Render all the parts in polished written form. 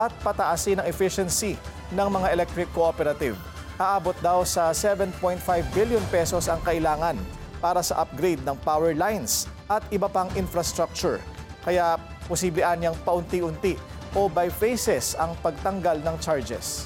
at pataasin ang efficiency ng mga electric cooperative. Aabot daw sa 7.5 billion pesos ang kailangan para sa upgrade ng power lines at iba pang infrastructure. Kaya posibleng niyang paunti-unti o by phases ang pagtanggal ng charges.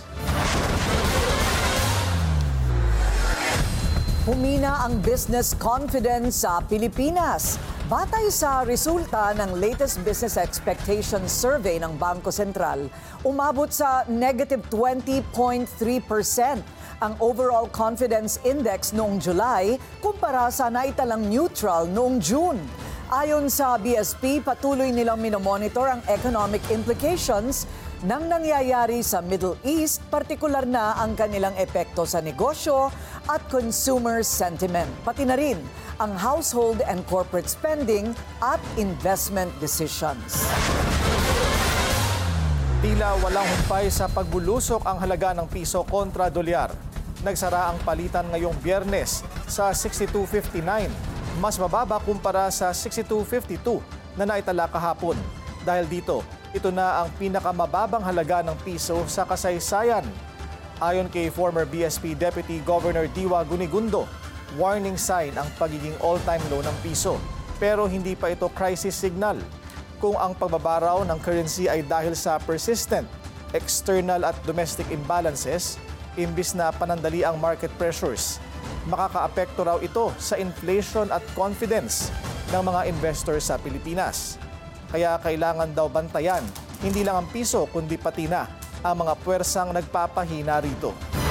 Humina ang business confidence sa Pilipinas. Batay sa resulta ng latest business expectation survey ng Bangko Sentral, umabot sa negative 20.3% ang overall confidence index noong July kumpara sa naitalang neutral noong June. Ayon sa BSP, patuloy nilang minomonitor ang economic implications ng nangyayari sa Middle East, partikular na ang kanilang epekto sa negosyo at consumer sentiment, pati na rin ang household and corporate spending at investment decisions. Tila walang humpay sa pagbulusok ang halaga ng piso kontra dolyar. Nagsara ang palitan ngayong Biyernes sa 62.59, mas mababa kumpara sa 62.52 na naitala kahapon. Dahil dito, ito na ang pinakamababang halaga ng piso sa kasaysayan. Ayon kay former BSP Deputy Governor Diwa Gunigundo, warning sign ang pagiging all-time low ng piso. Pero hindi pa ito crisis signal. Kung ang pagbabaraw ng currency ay dahil sa persistent external at domestic imbalances, imbis na panandali ang market pressures, makakaapekto raw ito sa inflation at confidence ng mga investors sa Pilipinas. Kaya kailangan daw bantayan hindi lang ang piso kundi pati na ang mga puwersang nagpapahina rito.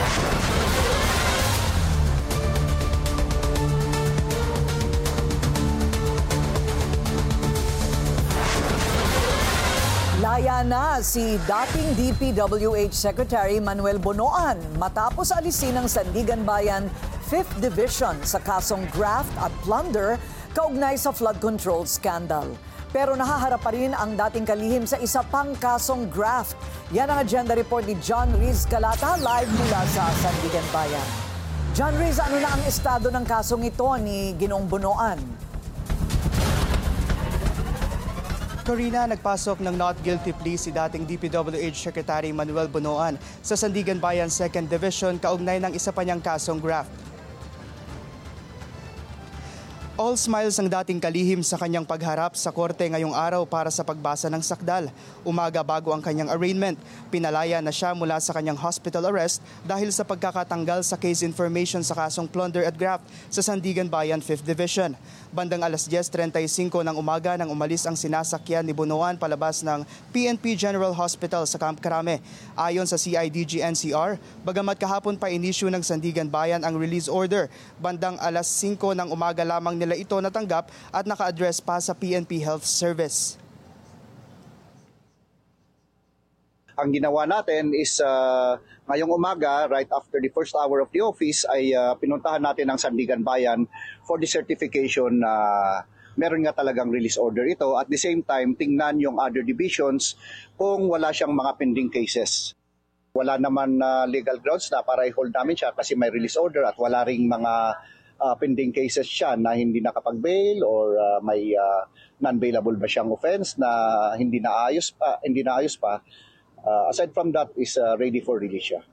Laya na si dating DPWH Secretary Manuel Bonoan matapos alisin ng Sandigan Bayan 5th Division sa kasong graft at plunder kaugnay sa flood control scandal. Pero nahaharap pa rin ang dating kalihim sa isa pang kasong graft. Yan ang agenda report ni John Riz Calata live mula sa Sandigan Bayan. John Riz, ano na ang estado ng kasong ito ni Ginoong Bonoan? Corina, nagpasok ng not guilty plea si dating DPWH Secretary Manuel Bonoan sa Sandigan Bayan 2nd Division kaugnay ng isa pa niyang kasong graft. All smiles ang dating kalihim sa kanyang pagharap sa korte ngayong araw para sa pagbasa ng sakdal. Umaga bago ang kanyang arraignment, pinalaya na siya mula sa kanyang hospital arrest dahil sa pagkakatanggal sa case information sa kasong plunder at graft sa Sandigan Bayan 5th Division. Bandang alas 10:35 ng umaga nang umalis ang sinasakyan ni Bonoan palabas ng PNP General Hospital sa Camp Crame. Ayon sa CIDG-NCR, bagamat kahapon pa inisyu ng Sandigan Bayan ang release order, bandang alas 5 ng umaga lamang nila ito natanggap at naka-address pa sa PNP Health Service. Ang ginawa natin is ngayong umaga, right after the first hour of the office, ay pinuntahan natin ang Sandigan Bayan for the certification na meron nga talagang release order ito. At the same time, tingnan yung other divisions kung wala siyang mga pending cases. Wala naman legal grounds na para i-hold namin siya kasi may release order at wala ring mga pending cases siya na hindi nakapag-bail or may non-bailable ba siyang offense na hindi naayos pa. Aside from that is ready for release siya.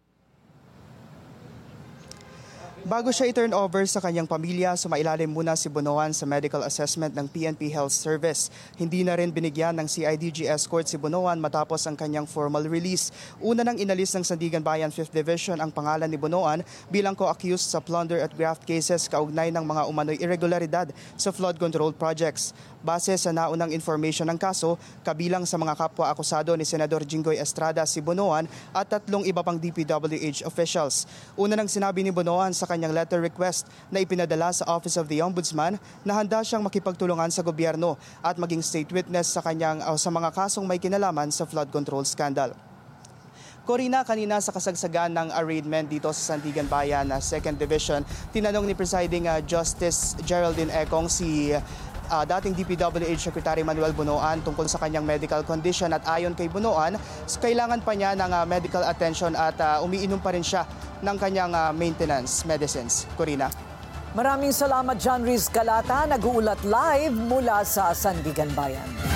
Bago siya i-turn over sa kanyang pamilya, sumailalim muna si Bonoan sa medical assessment ng PNP Health Service. Hindi na rin binigyan ng CIDG escort si Bonoan matapos ang kanyang formal release. Una nang inalis ng Sandigan Bayan 5th Division ang pangalan ni Bonoan bilang co-accused sa plunder at graft cases kaugnay ng mga umano'y irregularidad sa flood control projects. Base sa naunang information ng kaso, kabilang sa mga kapwa-akusado ni Senador Jinggoy Estrada si Bonoan at 3 iba pang DPWH officials. Una nang sinabi ni Bonoan sa kanyang letter request na ipinadala sa Office of the Ombudsman na handa siyang makipagtulungan sa gobyerno at maging state witness sa mga kasong may kinalaman sa flood control scandal. Corina, kanina sa kasagsagan ng arraignment dito sa Sandigan Bayan 2nd Division, tinanong ni Presiding Justice Geraldine Econg si dating DPWH Secretary Manuel Bonoan tungkol sa kanyang medical condition at ayon kay Bonoan, kailangan pa niya ng medical attention at umiinom pa rin siya ng kanyang maintenance medicines. Corina. Maraming salamat John Riz Calata, nag-uulat live mula sa Sandigan Bayan.